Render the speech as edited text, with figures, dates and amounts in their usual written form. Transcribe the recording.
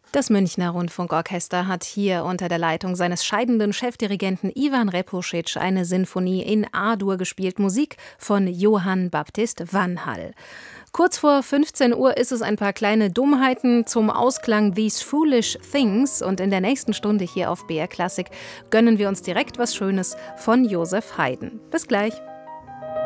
Das Münchner Rundfunkorchester hat hier unter der Leitung seines scheidenden Chefdirigenten Ivan Repuschitsch eine Sinfonie in A-Dur gespielt, Musik von Johann Baptist Vanhal. Kurz vor 15 Uhr ist es ein paar kleine Dummheiten zum Ausklang These Foolish Things und in der nächsten Stunde hier auf BR Klassik gönnen wir uns direkt was Schönes von Joseph Haydn. Bis gleich.